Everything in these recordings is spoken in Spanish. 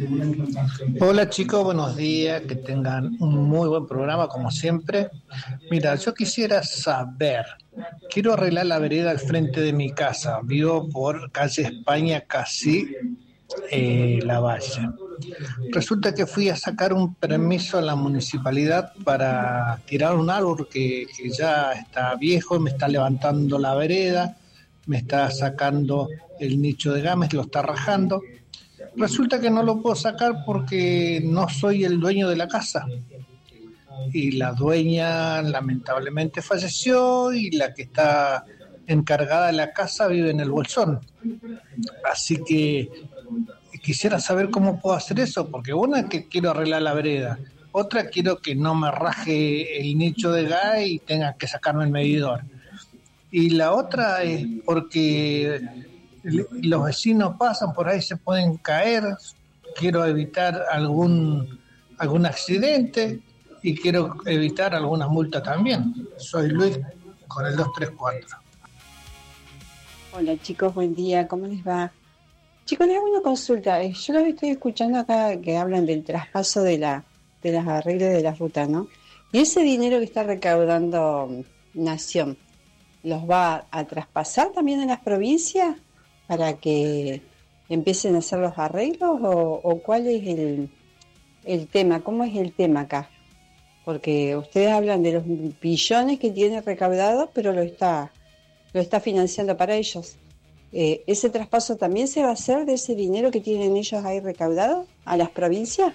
Hola chicos, buenos días, que tengan un muy buen programa como siempre. Mira, yo quisiera saber, quiero arreglar la vereda al frente de mi casa, vivo por calle España, casi La Valle. Resulta que fui a sacar un permiso a la municipalidad para tirar un árbol que ya está viejo, me está levantando la vereda, me está sacando el nicho de games, lo está rajando. Resulta que no lo puedo sacar porque no soy el dueño de la casa. Y la dueña lamentablemente falleció y la que está encargada de la casa vive en el Bolsón. Así que quisiera saber cómo puedo hacer eso, porque una es que quiero arreglar la vereda, otra quiero que no me raje el nicho de gas y tenga que sacarme el medidor. Y la otra es porque los vecinos pasan por ahí, se pueden caer, quiero evitar algún accidente y quiero evitar algunas multas también. Soy Luis con el 234. Hola chicos, buen día, ¿cómo les va? Chicos, les hago una consulta. Yo los estoy escuchando acá que hablan del traspaso de las arreglos de las rutas, ¿no? Y ese dinero que está recaudando Nación, ¿los va a traspasar también a las provincias para que empiecen a hacer los arreglos? ¿O cuál es el tema? ¿Cómo es el tema acá? Porque ustedes hablan de los billones que tiene recaudado, pero lo está financiando para ellos. ¿Ese traspaso también se va a hacer de ese dinero que tienen ellos ahí recaudado a las provincias?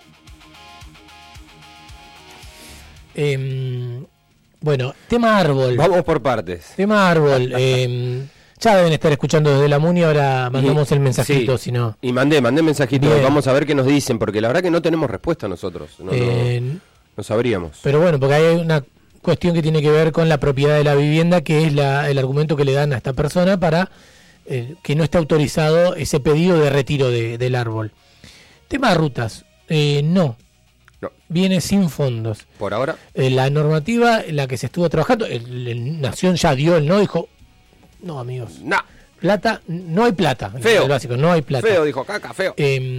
Bueno, tema árbol. Vamos por partes. Tema árbol. Ya deben estar escuchando desde la MUNI, ahora mandamos el mensajito, sí, si no. Y mandé mensajito, bien. Vamos a ver qué nos dicen, porque la verdad que no tenemos respuesta nosotros. No sabríamos. Pero bueno, porque hay una cuestión que tiene que ver con la propiedad de la vivienda, que es el argumento que le dan a esta persona para que no esté autorizado ese pedido de retiro del árbol. Tema de rutas, no. Viene sin fondos. ¿Por ahora? La normativa, la que se estuvo trabajando, Nación ya dio el no, dijo, no amigos, no. Plata, no hay plata. Feo. El básico, no hay plata. Feo, dijo caca, feo.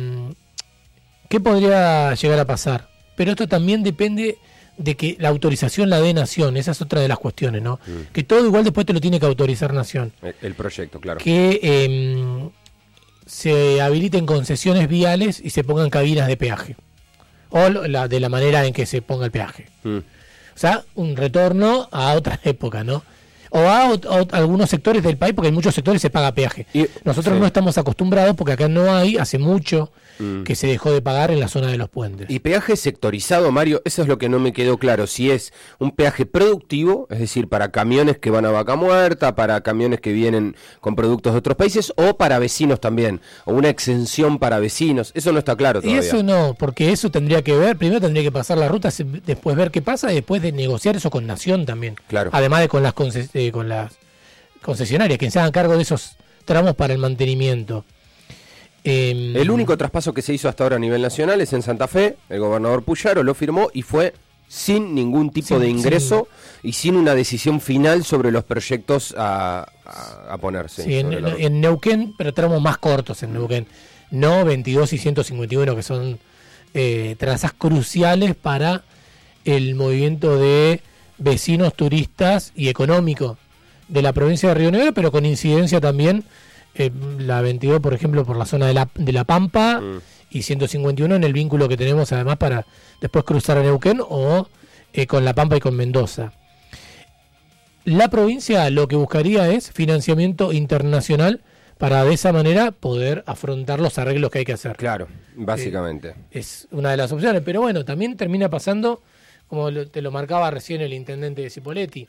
¿Qué podría llegar a pasar? Pero esto también depende de que la autorización la dé Nación, esa es otra de las cuestiones, ¿no? Que todo igual después te lo tiene que autorizar Nación. El proyecto, claro. Que se habiliten concesiones viales y se pongan cabinas de peaje. O de la manera en que se ponga el peaje. O sea, un retorno a otra época, ¿no? O a algunos sectores del país, porque en muchos sectores se paga peaje. Nosotros no estamos acostumbrados, porque acá no hay, hace mucho que se dejó de pagar en la zona de los puentes. Y peaje sectorizado, Mario, eso es lo que no me quedó claro. Si es un peaje productivo, es decir, para camiones que van a Vaca Muerta, para camiones que vienen con productos de otros países, o para vecinos también, o una exención para vecinos. Eso no está claro todavía. Y eso no, porque eso tendría que ver, primero tendría que pasar la ruta, después ver qué pasa, y después de negociar eso con Nación también. Claro. Además de con las concesionarias, que se hagan cargo de esos tramos para el mantenimiento. El único traspaso que se hizo hasta ahora a nivel nacional es en Santa Fe. El gobernador Puyaro lo firmó y fue sin ningún tipo de ingreso y sin una decisión final sobre los proyectos a ponerse. Sí, en Neuquén, pero tramos más cortos en Neuquén, no 22 y 151, que son trazas cruciales para el movimiento de vecinos, turistas y económico de la provincia de Río Negro, pero con incidencia también la 22, por ejemplo, por la zona de la Pampa y 151 en el vínculo que tenemos además para después cruzar a Neuquén o con La Pampa y con Mendoza. La provincia lo que buscaría es financiamiento internacional para de esa manera poder afrontar los arreglos que hay que hacer. Claro, básicamente. Es una de las opciones, pero bueno, también termina pasando, como te lo marcaba recién el intendente de Cipolletti,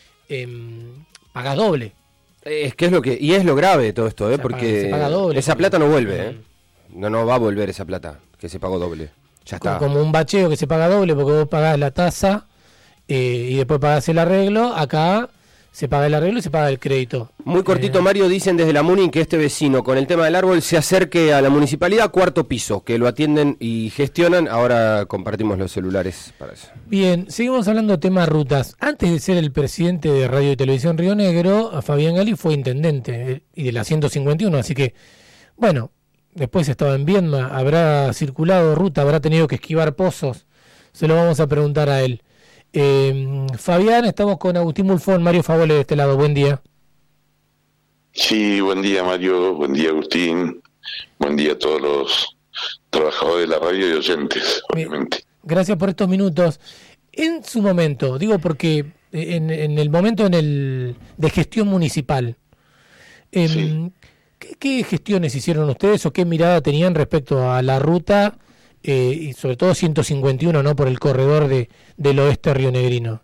pagas doble. Es que es lo grave de todo esto, porque se paga doble, esa plata no vuelve, no va a volver esa plata que se pagó doble. Ya está. Como un bacheo que se paga doble porque vos pagás la tasa y después pagás el arreglo. Acá se paga el arreglo y se paga el crédito. Muy cortito, Mario, dicen desde la MUNI que este vecino con el tema del árbol se acerque a la municipalidad, cuarto piso, que lo atienden y gestionan. Ahora compartimos los celulares para eso. Bien, seguimos hablando de temas rutas. Antes de ser el presidente de Radio y Televisión Río Negro, Fabián Gali fue intendente y de la 151, así que, bueno, después estaba en Viedma, habrá circulado ruta, habrá tenido que esquivar pozos, se lo vamos a preguntar a él. Fabián, estamos con Agustín Mulfón, Mario Favole de este lado, buen día. Sí, buen día Mario, buen día Agustín, buen día a todos los trabajadores de la radio y oyentes, obviamente. Gracias por estos minutos. En su momento, digo porque en el momento de gestión municipal, Sí. ¿qué gestiones hicieron ustedes o qué mirada tenían respecto a la ruta y sobre todo 151, ¿no? Por el corredor del oeste rionegrino?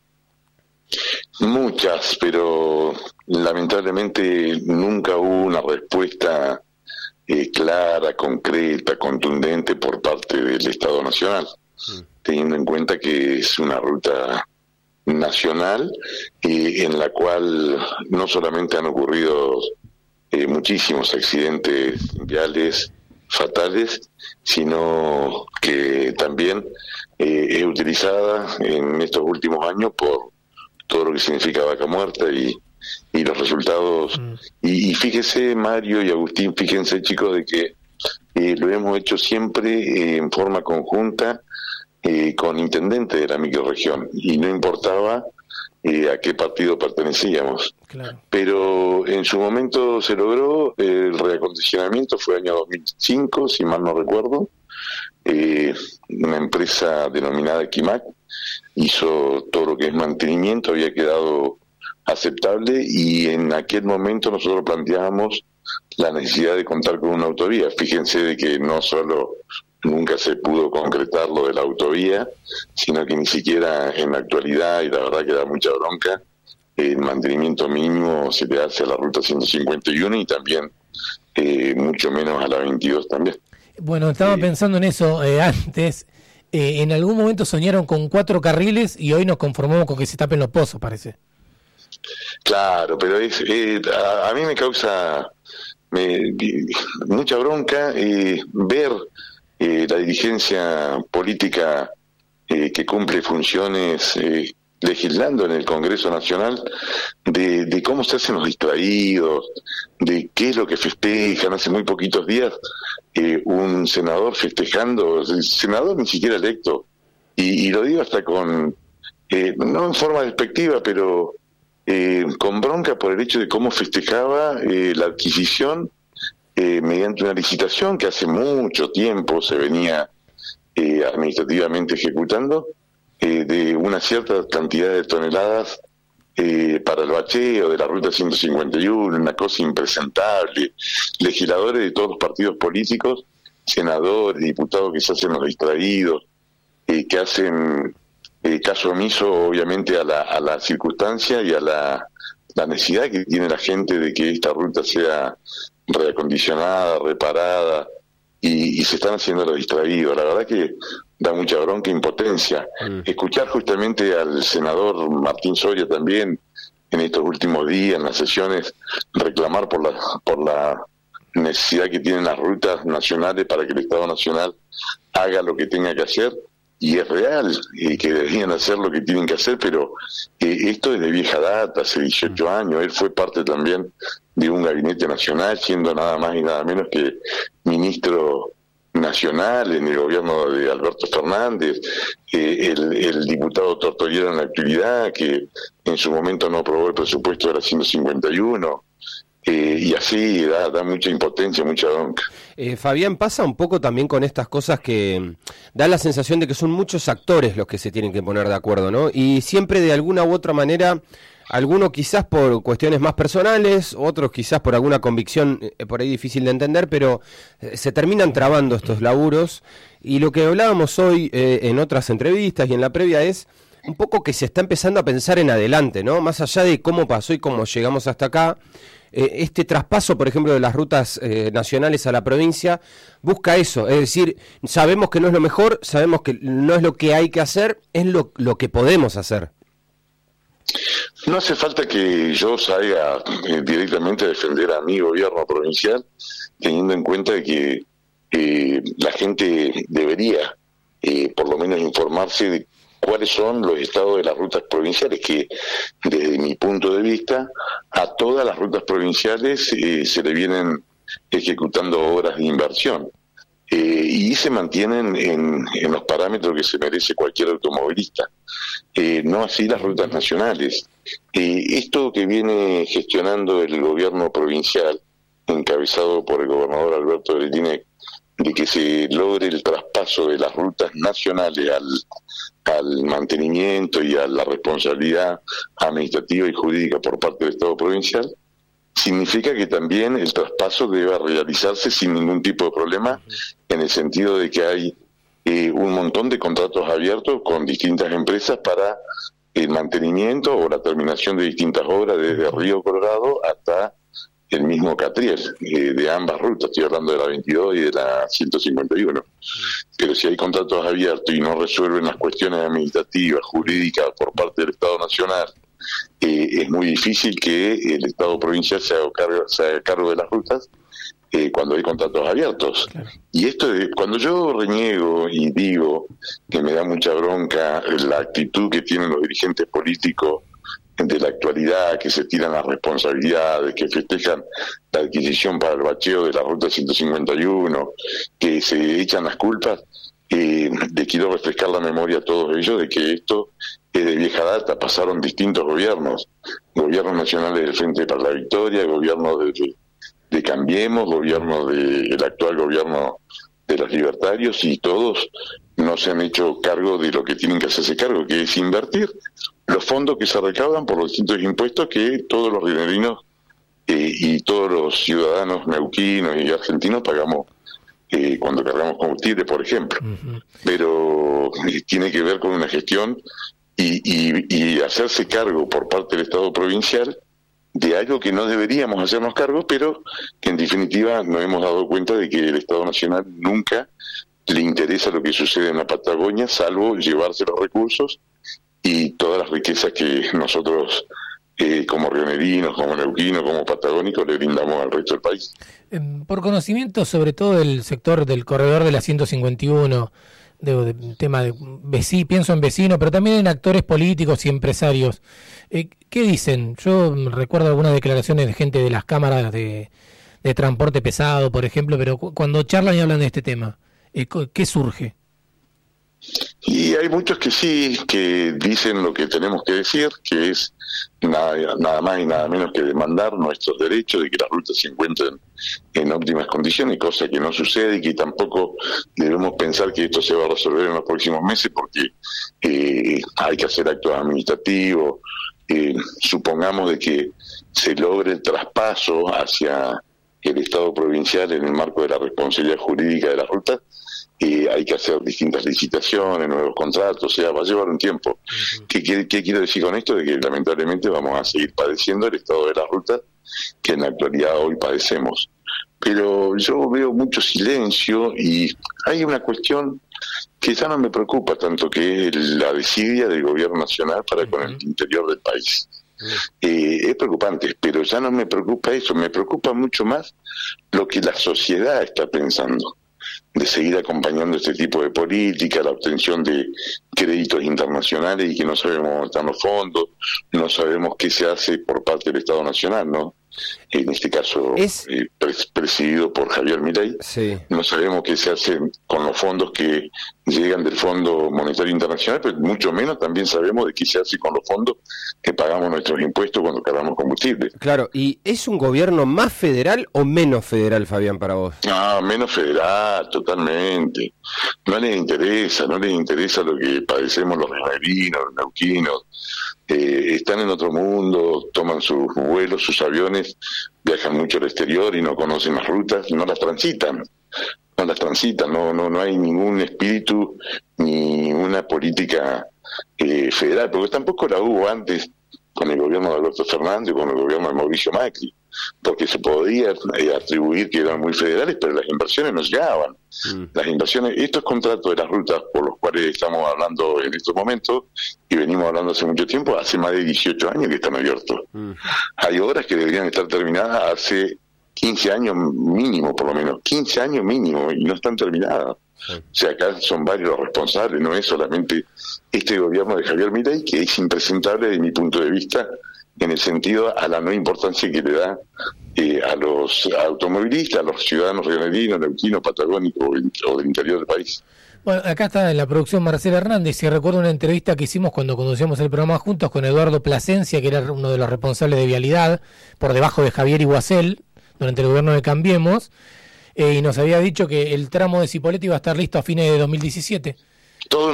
Muchas, pero lamentablemente nunca hubo una respuesta clara, concreta, contundente por parte del Estado Nacional, teniendo en cuenta que es una ruta nacional en la cual no solamente han ocurrido muchísimos accidentes viales fatales, sino que también es utilizada en estos últimos años por todo lo que significa vaca muerta y los resultados. Y fíjese, Mario y Agustín, fíjense, chicos, de que lo hemos hecho siempre en forma conjunta con intendentes de la microrregión, y no importaba a qué partido pertenecíamos. Claro. Pero en su momento se logró, el reacondicionamiento fue año 2005, si mal no recuerdo. Una empresa denominada Quimac hizo todo lo que es mantenimiento, había quedado aceptable, y en aquel momento nosotros planteábamos la necesidad de contar con una autovía. Fíjense de que no solo nunca se pudo concretar lo de la autovía, sino que ni siquiera en la actualidad, y la verdad que da mucha bronca, el mantenimiento mínimo se le hace a la ruta 151 y también mucho menos a la 22 también. Bueno, estaba pensando en eso antes. En algún momento soñaron con 4 carriles y hoy nos conformamos con que se tapen los pozos, parece. Claro, pero a mí me causa mucha bronca ver la dirigencia política que cumple funciones legislando en el Congreso Nacional de cómo se hacen los distraídos, de qué es lo que festejan. Hace muy poquitos días un senador festejando, el senador ni siquiera electo, y lo digo hasta con, no en forma despectiva, pero con bronca por el hecho de cómo festejaba la adquisición mediante una licitación que hace mucho tiempo se venía administrativamente ejecutando, de una cierta cantidad de toneladas para el bacheo de la ruta 151, una cosa impresentable. Legisladores de todos los partidos políticos, senadores, diputados que se hacen los distraídos, que hacen caso omiso obviamente a la circunstancia y a la necesidad que tiene la gente de que esta ruta sea reacondicionada, reparada, y se están haciendo los distraídos. La verdad que da mucha bronca e impotencia. Escuchar justamente al senador Martín Soria también en estos últimos días, en las sesiones, reclamar por la necesidad que tienen las rutas nacionales para que el Estado Nacional haga lo que tenga que hacer, y es real que deberían hacer lo que tienen que hacer, pero esto es de vieja data, hace 18 años. Él fue parte también de un gabinete nacional, siendo nada más y nada menos que ministro nacional en el gobierno de Alberto Fernández, el diputado Tortoriero en la actividad, que en su momento no aprobó el presupuesto de la 151, y así da mucha impotencia, mucha bronca. Fabián, pasa un poco también con estas cosas que da la sensación de que son muchos actores los que se tienen que poner de acuerdo, ¿no? Y siempre de alguna u otra manera, algunos quizás por cuestiones más personales, otros quizás por alguna convicción por ahí difícil de entender, pero se terminan trabando estos laburos. Y lo que hablábamos hoy en otras entrevistas y en la previa es un poco que se está empezando a pensar en adelante, ¿no? Más allá de cómo pasó y cómo llegamos hasta acá, este traspaso, por ejemplo, de las rutas nacionales a la provincia, busca eso. Es decir, sabemos que no es lo mejor, sabemos que no es lo que hay que hacer, es lo que podemos hacer. No hace falta que yo salga directamente a defender a mi gobierno provincial, teniendo en cuenta de que la gente debería por lo menos informarse de cuáles son los estados de las rutas provinciales, que desde mi punto de vista a todas las rutas provinciales se le vienen ejecutando obras de inversión. Y se mantienen en los parámetros que se merece cualquier automovilista. No así las rutas nacionales. Esto que viene gestionando el gobierno provincial, encabezado por el gobernador Alberto Berettinec, de que se logre el traspaso de las rutas nacionales al mantenimiento y a la responsabilidad administrativa y jurídica por parte del Estado provincial, significa que también el traspaso debe realizarse sin ningún tipo de problema, en el sentido de que hay un montón de contratos abiertos con distintas empresas para el mantenimiento o la terminación de distintas obras desde Río Colorado hasta el mismo Catriel, de ambas rutas. Estoy hablando de la 22 y de la 151. Pero si hay contratos abiertos y no resuelven las cuestiones administrativas, jurídicas por parte del Estado Nacional, es muy difícil que el Estado provincial se haga cargo de las rutas cuando hay contratos abiertos. Claro. Y esto cuando yo reniego y digo que me da mucha bronca la actitud que tienen los dirigentes políticos de la actualidad, que se tiran las responsabilidades, que festejan la adquisición para el bacheo de la ruta 151, que se echan las culpas, le quiero refrescar la memoria a todos ellos de que esto es de vieja data. Pasaron distintos gobiernos nacionales del Frente para la Victoria, gobiernos de Cambiemos, gobiernos del actual gobierno de los libertarios, y todos no se han hecho cargo de lo que tienen que hacerse cargo, que es invertir los fondos que se recaudan por los distintos impuestos que todos los rionerinos y todos los ciudadanos neuquinos y argentinos pagamos cuando cargamos combustible, por ejemplo. Pero tiene que ver con una gestión y hacerse cargo por parte del Estado provincial de algo que no deberíamos hacernos cargo, pero que en definitiva nos hemos dado cuenta de que el Estado Nacional nunca le interesa lo que sucede en la Patagonia, salvo llevarse los recursos y todas las riquezas que nosotros como rionerinos, como neuquinos, como patagónicos le brindamos al resto del país. Por conocimiento sobre todo del sector del corredor de la 151, de tema de pienso en vecinos, pero también en actores políticos y empresarios. ¿Qué dicen? Yo recuerdo algunas declaraciones de gente de las cámaras de transporte pesado, por ejemplo, pero cuando charlan y hablan de este tema, ¿qué surge? Y hay muchos que sí, que dicen lo que tenemos que decir, que es nada más y nada menos que demandar nuestros derechos de que las rutas se encuentren en óptimas condiciones, cosa que no sucede y que tampoco debemos pensar que esto se va a resolver en los próximos meses, porque hay que hacer actos administrativos. Supongamos de que se logre el traspaso hacia el Estado provincial en el marco de la responsabilidad jurídica de las rutas. Hay que hacer distintas licitaciones, nuevos contratos, o sea, va a llevar un tiempo. ¿Qué quiero decir con esto? De que lamentablemente vamos a seguir padeciendo el estado de las rutas que en la actualidad hoy padecemos. Pero yo veo mucho silencio y hay una cuestión que ya no me preocupa tanto, que es la desidia del gobierno nacional para con el interior del país. Es preocupante, pero ya no me preocupa eso, me preocupa mucho más lo que la sociedad está pensando de seguir acompañando este tipo de política, la obtención de créditos internacionales y que no sabemos dónde están los fondos, no sabemos qué se hace por parte del Estado Nacional, ¿no? En este caso presidido por Javier Milei. Sí. No sabemos qué se hace con los fondos que llegan del Fondo Monetario Internacional, pero mucho menos también sabemos de qué se hace con los fondos que pagamos nuestros impuestos cuando cargamos combustible. Claro, ¿y es un gobierno más federal o menos federal, Fabián, para vos? No, menos federal, totalmente. No les interesa lo que padecemos los rionerinos, los neuquinos. Están en otro mundo, toman sus vuelos, sus aviones, viajan mucho al exterior y no conocen las rutas, no las transitan, no hay ningún espíritu ni una política federal, porque tampoco la hubo antes con el gobierno de Alberto Fernández o con el gobierno de Mauricio Macri, porque se podía atribuir que eran muy federales, pero las inversiones no llegaban. Las inversiones, estos contratos de las rutas por los cuales estamos hablando en estos momentos, y venimos hablando hace mucho tiempo, hace más de 18 años que están abiertos. Hay obras que deberían estar terminadas hace 15 años mínimo, por lo menos, 15 años mínimo, y no están terminadas. O sea, acá son varios los responsables, no es solamente este gobierno de Javier Milei, que es impresentable desde mi punto de vista, en el sentido a la no importancia que le da a los automovilistas, a los ciudadanos rionegrinos, neuquinos, patagónicos o del interior del país. Bueno, acá está en la producción Marcela Hernández, y recuerdo una entrevista que hicimos cuando conducíamos el programa juntos con Eduardo Plasencia, que era uno de los responsables de vialidad, por debajo de Javier Iguacel, durante el gobierno de Cambiemos, y nos había dicho que el tramo de Cipolletti iba a estar listo a fines de 2017. Todos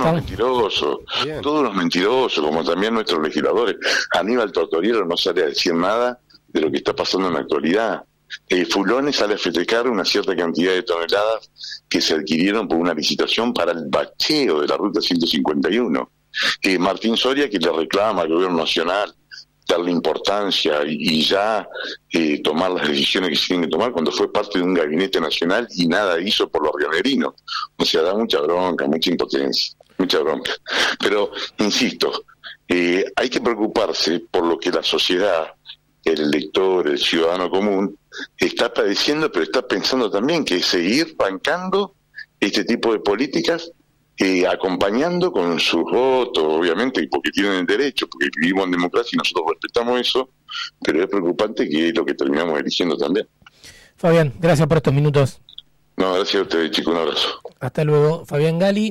unos mentirosos, como también nuestros legisladores. Aníbal Tortoriero no sale a decir nada de lo que está pasando en la actualidad. Fulone sale a festejar una cierta cantidad de toneladas que se adquirieron por una licitación para el bacheo de la ruta 151. Martín Soria, que le reclama al gobierno nacional darle importancia y ya tomar las decisiones que se tienen que tomar, cuando fue parte de un gabinete nacional y nada hizo por los rionegrinos. O sea, da mucha bronca, mucha impotencia, mucha bronca. Pero, insisto, hay que preocuparse por lo que la sociedad, el elector, el ciudadano común, está padeciendo, pero está pensando también que es seguir bancando este tipo de políticas, acompañando con sus votos, obviamente, porque tienen el derecho, porque vivimos en democracia y nosotros respetamos eso, pero es preocupante que es lo que terminamos eligiendo también. Fabián, gracias por estos minutos. No, gracias a ustedes, chicos, un abrazo. Hasta luego. Fabián Gali,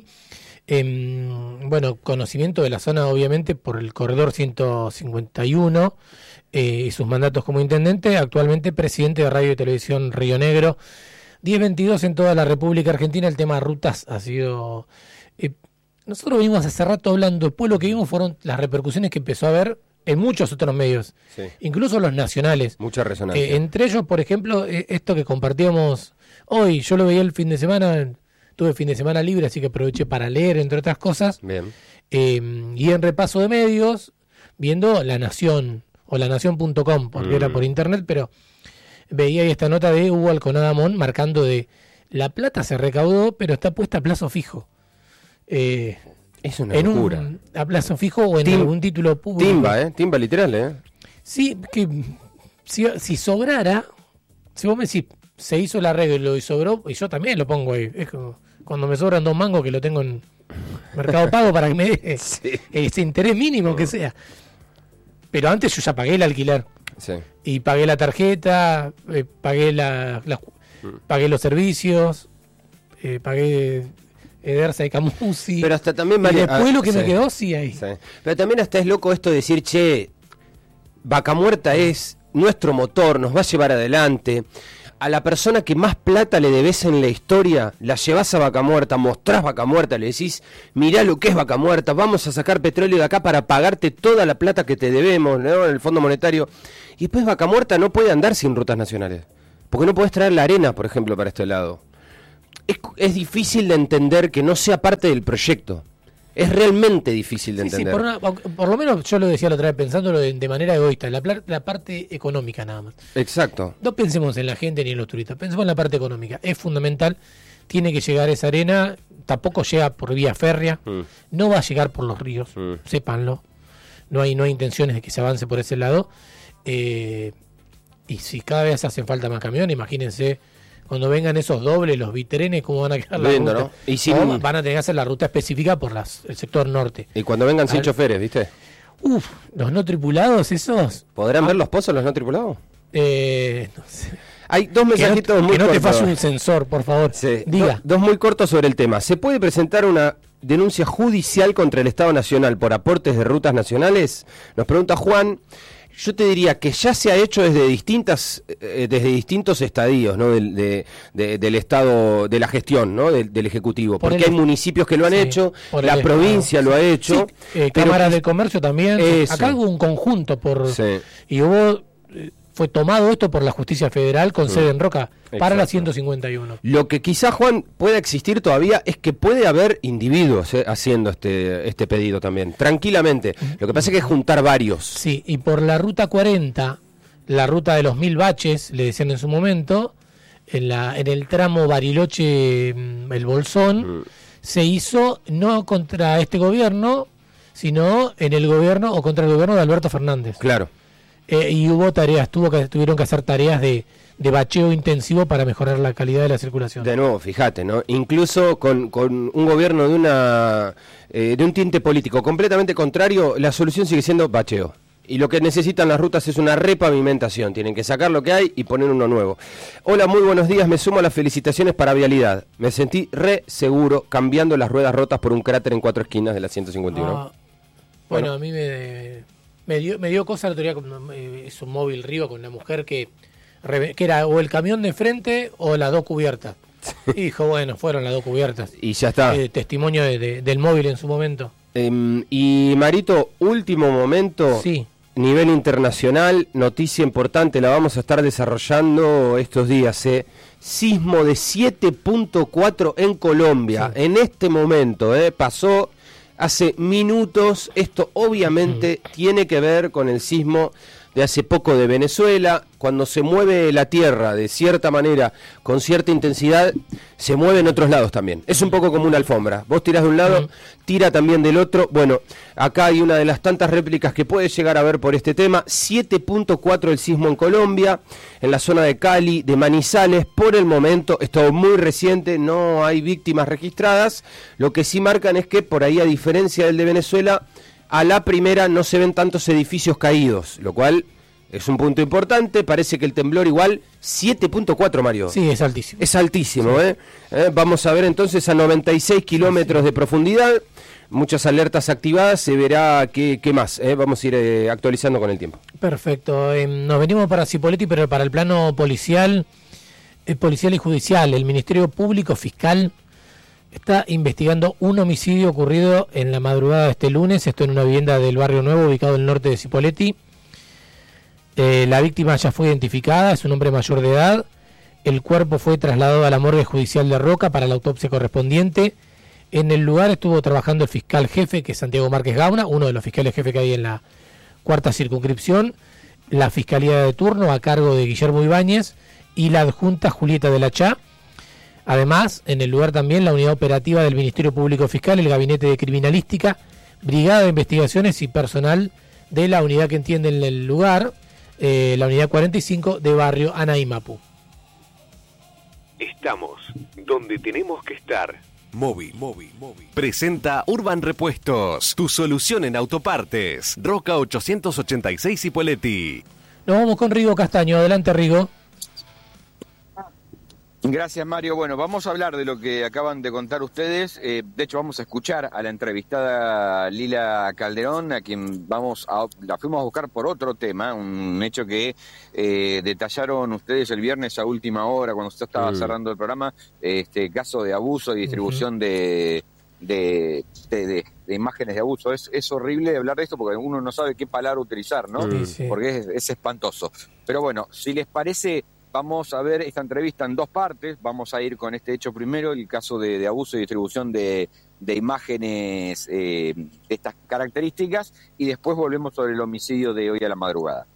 bueno, conocimiento de la zona, obviamente, por el corredor 151, y sus mandatos como intendente, actualmente presidente de Radio y Televisión Río Negro. 1022 en toda la República Argentina. El tema rutas ha sido... nosotros venimos hace rato hablando, después lo que vimos fueron las repercusiones que empezó a haber en muchos otros medios, sí, incluso los nacionales. Mucha resonancia. Entre ellos, por ejemplo, esto que compartíamos hoy, yo lo veía el fin de semana, tuve fin de semana libre, así que aproveché para leer, entre otras cosas. Bien. Y en repaso de medios, viendo La Nación, o lanación.com, porque era por internet, pero veía ahí esta nota de Hugo Alconada Mon marcando de la plata se recaudó, pero está puesta a plazo fijo. Es una locura. A plazo fijo o en algún título público. Timba literal, Sí, que si sobrara, si vos me decís, se hizo el arreglo y sobró, y yo también lo pongo ahí. Es como cuando me sobran 2 mangos que lo tengo en Mercado Pago para que me dé ese interés mínimo que sea. Pero antes yo ya pagué el alquiler. Sí. Y pagué la tarjeta, pagué pagué los servicios, pagué Edersa y Camusi. Pero hasta también y después lo que me quedó, ahí. Sí. Pero también hasta es loco esto de decir, che, Vaca Muerta es nuestro motor, nos va a llevar adelante. A la persona que más plata le debes en la historia, la llevas a Vaca Muerta, mostrás Vaca Muerta, le decís, mirá lo que es Vaca Muerta, vamos a sacar petróleo de acá para pagarte toda la plata que te debemos, ¿no?, en el Fondo Monetario. Y después Vaca Muerta no puede andar sin rutas nacionales, porque no podés traer la arena, por ejemplo, para este lado. Es difícil de entender que no sea parte del proyecto. Es realmente difícil de entender. Sí, por lo menos yo lo decía la otra vez pensándolo de manera egoísta, la parte económica nada más. Exacto. No pensemos en la gente ni en los turistas, pensemos en la parte económica. Es fundamental, tiene que llegar esa arena, tampoco llega por vía férrea, no va a llegar por los ríos, sépanlo. No hay intenciones de que se avance por ese lado. Y si cada vez hacen falta más camiones, imagínense cuando vengan esos dobles, los bitrenes, cómo van a quedar la ruta. ¿No? Y van a tener que hacer la ruta específica por el sector norte. Y cuando vengan sin choferes, ¿viste? Los no tripulados, esos. ¿Podrán ver los pozos los no tripulados? No sé. Hay 2 mensajitos muy cortos. Que no te falle un sensor, por favor. Sí. Diga. 2 muy cortos sobre el tema. ¿Se puede presentar una denuncia judicial contra el Estado Nacional por aportes de rutas nacionales? Nos pregunta Juan. Yo te diría que ya se ha hecho desde distintos estadios, ¿no?, del Estado, de la gestión, ¿no?, del Ejecutivo, porque hay municipios que lo han hecho, la provincia lo ha hecho, Cámara de Comercio también. Acá hubo un conjunto y fue tomado esto por la Justicia Federal con sede en Roca para la 151. Lo que quizá, Juan, pueda existir todavía es que puede haber individuos haciendo este pedido también, tranquilamente. Lo que pasa es que es juntar varios. Sí, y por la ruta 40, la ruta de los 1000 baches, le decían en su momento, en el tramo Bariloche-El Bolsón, se hizo no contra este gobierno, sino en el gobierno o contra el gobierno de Alberto Fernández. Claro. Y hubo tareas, tuvieron que hacer tareas de bacheo intensivo para mejorar la calidad de la circulación. De nuevo, fíjate, ¿no? Incluso con un gobierno de un tinte político completamente contrario, la solución sigue siendo bacheo. Y lo que necesitan las rutas es una repavimentación. Tienen que sacar lo que hay y poner uno nuevo. Hola, muy buenos días. Me sumo a las felicitaciones para Vialidad. Me sentí re seguro cambiando las ruedas rotas por un cráter en 4 esquinas de la 151. Bueno, a mí me dio cosa el otro día, es un móvil Río con una mujer que era o el camión de frente o las dos cubiertas. Y dijo, bueno, fueron las dos cubiertas. Y ya está. Testimonio del móvil en su momento. Y Marito, último momento. Sí. Nivel internacional, noticia importante, la vamos a estar desarrollando estos días. Sismo de 7.4 en Colombia. Sí. En este momento, pasó hace minutos. Esto obviamente tiene que ver con el sismo de hace poco de Venezuela. Cuando se mueve la tierra de cierta manera, con cierta intensidad, se mueve en otros lados también. Es un poco como una alfombra. Vos tirás de un lado, tira también del otro. Bueno, acá hay una de las tantas réplicas que puede llegar a ver por este tema. 7.4 el sismo en Colombia, en la zona de Cali, de Manizales. Por el momento, es todo muy reciente, no hay víctimas registradas. Lo que sí marcan es que por ahí, a diferencia del de Venezuela, a la primera no se ven tantos edificios caídos, lo cual es un punto importante. Parece que el temblor igual 7.4, Mario. Sí, es altísimo. Es altísimo, sí. Vamos a ver entonces a 96 kilómetros de profundidad, muchas alertas activadas, se verá qué más. Vamos a ir actualizando con el tiempo. Perfecto. Nos venimos para Cipolletti, pero para el plano policial y judicial. El Ministerio Público Fiscal está investigando un homicidio ocurrido en la madrugada de este lunes, esto en una vivienda del Barrio Nuevo, ubicado en el norte de Cipolletti. La víctima ya fue identificada, es un hombre mayor de edad. El cuerpo fue trasladado a la morgue judicial de Roca para la autopsia correspondiente. En el lugar estuvo trabajando el fiscal jefe, que es Santiago Márquez Gauna, uno de los fiscales jefes que hay en la cuarta circunscripción, la fiscalía de turno a cargo de Guillermo Ibáñez y la adjunta Julieta de la Chá. Además, en el lugar también la unidad operativa del Ministerio Público Fiscal, el Gabinete de Criminalística, Brigada de Investigaciones y personal de la unidad que entiende en el lugar, la unidad 45 de Barrio Anaímapu. Estamos donde tenemos que estar. Móvil. Presenta Urban Repuestos, tu solución en autopartes. Roca 886 Cipolletti. Nos vamos con Rigo Castaño. Adelante, Rigo. Gracias, Mario. Bueno, vamos a hablar de lo que acaban de contar ustedes. De hecho, vamos a escuchar a la entrevistada Lila Calderón, a quien la fuimos a buscar por otro tema, un hecho que detallaron ustedes el viernes a última hora, cuando usted estaba cerrando el programa, caso de abuso y distribución de imágenes de abuso. Es horrible hablar de esto porque uno no sabe qué palabra utilizar, ¿no? Sí. Porque es espantoso. Pero bueno, si les parece, vamos a ver esta entrevista en dos partes. Vamos a ir con este hecho primero, el caso de abuso y distribución de imágenes de estas características, y después volvemos sobre el homicidio de hoy a la madrugada.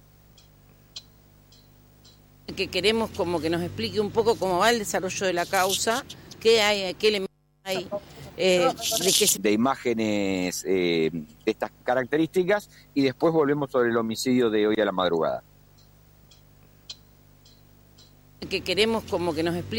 Que queremos como que nos explique un poco cómo va el desarrollo de la causa, qué hay, qué elementos hay, de imágenes de estas características, y después volvemos sobre el homicidio de hoy a la madrugada. Que queremos como que nos explique